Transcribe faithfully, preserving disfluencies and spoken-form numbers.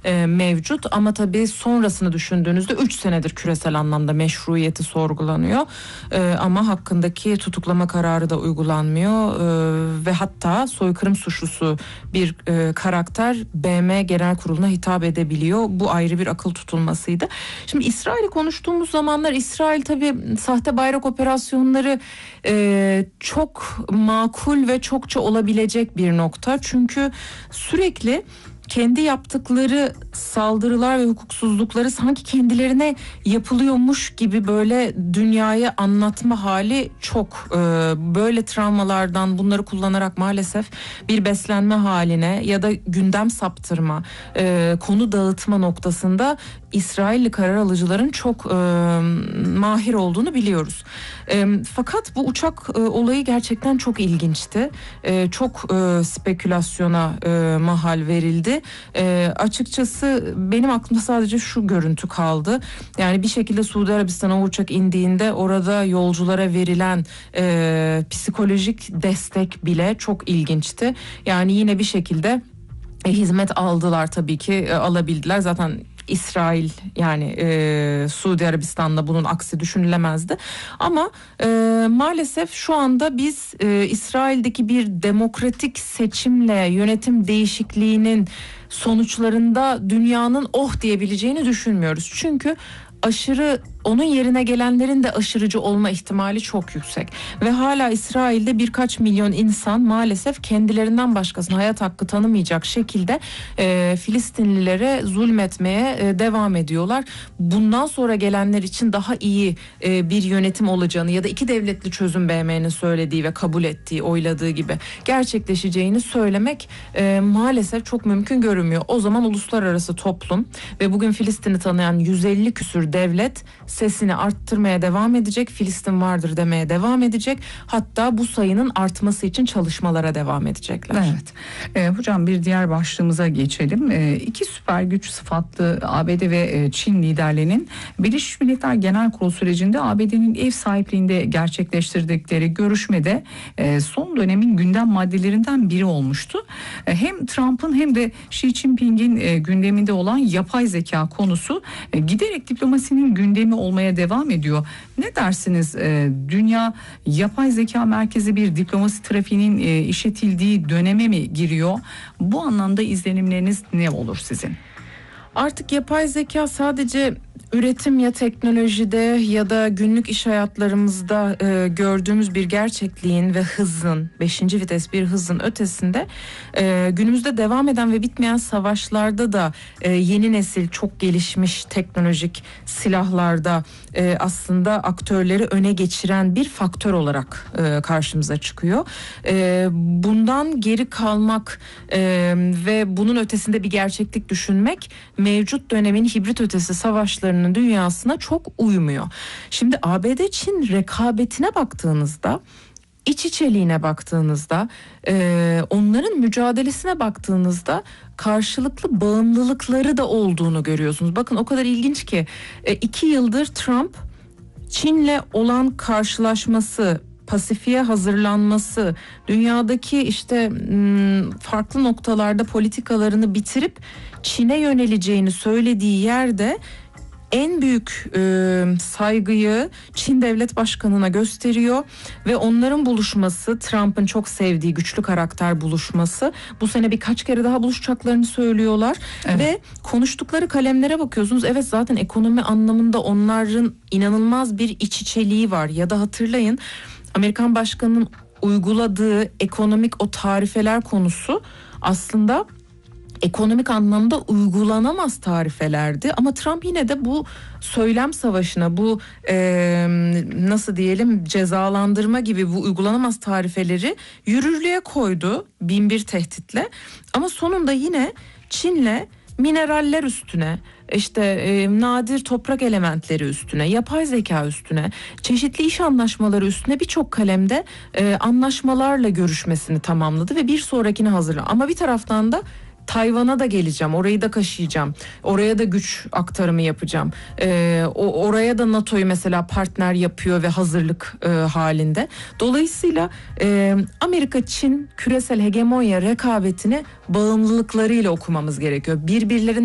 e, mevcut ama tabii sonrasını düşündüğünüzde üç senedir küresel anlamda meşruiyeti sorgulanıyor e, ama hakkındaki tutuklama kararı da uygulanmıyor e, ve hatta soykırım suçlusu bir e, karakter B M Genel Kurulu'na hitap edebiliyor. Bu ayrı bir akıl tutulmasıydı. Şimdi İsrail'i konuştuğumuz zamanlar İsrail tabii sahte bayrak operasyonları e, çok makul ve çokça olabilecek bir nokta. Çünkü sürekli kendi yaptıkları saldırılar ve hukuksuzlukları sanki kendilerine yapılıyormuş gibi böyle dünyaya anlatma hali çok. Ee, böyle travmalardan bunları kullanarak maalesef bir beslenme haline ya da gündem saptırma, e, konu dağıtma noktasında İsrailli karar alıcıların çok e, mahir olduğunu biliyoruz. E, fakat bu uçak e, olayı gerçekten çok ilginçti. E, çok e, spekülasyona e, mahal verildi. E, açıkçası benim aklımda sadece şu görüntü kaldı. Yani bir şekilde Suudi Arabistan'a uçak indiğinde orada yolculara verilen e, psikolojik destek bile çok ilginçti. Yani yine bir şekilde e, hizmet aldılar tabii ki e, alabildiler. Zaten İsrail yani e, Suudi Arabistan'da bunun aksi düşünülemezdi. Ama e, maalesef şu anda biz e, İsrail'deki bir demokratik seçimle yönetim değişikliğinin sonuçlarında dünyanın oh diyebileceğini düşünmüyoruz. Çünkü aşırı onun yerine gelenlerin de aşırıcı olma ihtimali çok yüksek. Ve hala İsrail'de birkaç milyon insan maalesef kendilerinden başkasına hayat hakkı tanımayacak şekilde e, Filistinlilere zulmetmeye e, devam ediyorlar. Bundan sonra gelenler için daha iyi e, bir yönetim olacağını ya da iki devletli çözüm B M'nin söylediği ve kabul ettiği, oyladığı gibi gerçekleşeceğini söylemek e, maalesef çok mümkün görünmüyor. O zaman uluslararası toplum ve bugün Filistin'i tanıyan yüz elli küsür devlet sesini arttırmaya devam edecek. Filistin vardır demeye devam edecek. Hatta bu sayının artması için çalışmalara devam edecekler. Evet. E, hocam bir diğer başlığımıza geçelim. E, iki süper güç sıfatlı A B D ve Çin liderlerinin Birleşmiş Milletler Genel Kurulu sürecinde A B D'nin ev sahipliğinde gerçekleştirdikleri görüşmede e, son dönemin gündem maddelerinden biri olmuştu. E, hem Trump'ın hem de Xi Jinping'in e, gündeminde olan yapay zeka konusu e, giderek diplomasinin gündemi olmaya devam ediyor. Ne dersiniz? E, dünya yapay zeka merkezi bir diplomasi trafiğinin e, işletildiği döneme mi giriyor? Bu anlamda izlenimleriniz ne olur sizin? Artık yapay zeka sadece üretim ya teknolojide ya da günlük iş hayatlarımızda e, gördüğümüz bir gerçekliğin ve hızın, beşinci vites bir hızın ötesinde e, günümüzde devam eden ve bitmeyen savaşlarda da e, yeni nesil çok gelişmiş teknolojik silahlarda e, aslında aktörleri öne geçiren bir faktör olarak e, karşımıza çıkıyor. E, bundan geri kalmak e, ve bunun ötesinde bir gerçeklik düşünmek mevcut dönemin hibrit ötesi savaşlarının dünyasına çok uymuyor. Şimdi A B D-Çin rekabetine baktığınızda, iç içeliğine baktığınızda, e, onların mücadelesine baktığınızda karşılıklı bağımlılıkları da olduğunu görüyorsunuz. Bakın o kadar ilginç ki e, iki yıldır Trump Çin'le olan karşılaşması, Pasifik'e hazırlanması, dünyadaki işte farklı noktalarda politikalarını bitirip Çin'e yöneleceğini söylediği yerde en büyük e, saygıyı Çin Devlet Başkanı'na gösteriyor ve onların buluşması, Trump'ın çok sevdiği güçlü karakter buluşması, bu sene birkaç kere daha buluşacaklarını söylüyorlar. Evet. Ve konuştukları kalemlere bakıyorsunuz. Evet, zaten ekonomi anlamında onların inanılmaz bir iç içeliği var. Ya da hatırlayın, Amerikan Başkanı'nın uyguladığı ekonomik o tarifeler konusu aslında ekonomik anlamda uygulanamaz tarifelerdi. Ama Trump yine de bu söylem savaşına, bu e, nasıl diyelim cezalandırma gibi bu uygulanamaz tarifeleri yürürlüğe koydu bin bir tehditle. Ama sonunda yine Çin'le mineraller üstüne, işte e, nadir toprak elementleri üstüne, yapay zeka üstüne, çeşitli iş anlaşmaları üstüne birçok kalemde e, anlaşmalarla görüşmesini tamamladı ve bir sonrakini hazırladı. Ama bir taraftan da Tayvan'a da geleceğim, orayı da kaşıyacağım, oraya da güç aktarımı yapacağım. Ee, o, oraya da NATO'yu mesela partner yapıyor ve hazırlık e, halinde. Dolayısıyla e, Amerika-Çin küresel hegemonya rekabetini bağımlılıklarıyla okumamız gerekiyor. Birbirlerine